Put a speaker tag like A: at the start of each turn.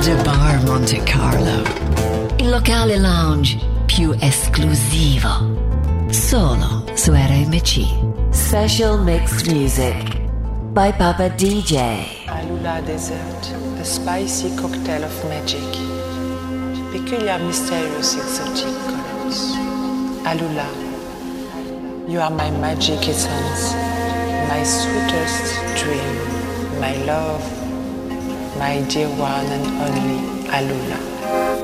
A: The Bar Monte Carlo, il locale lounge più esclusivo, solo su RMC.
B: Special Mixed Music by Papa DJ.
C: Alula Desert, a spicy cocktail of magic. Peculiar, mysterious, exotic colors. Alula, you are my magic essence, my sweetest dream, my love, my dear one and only Alula.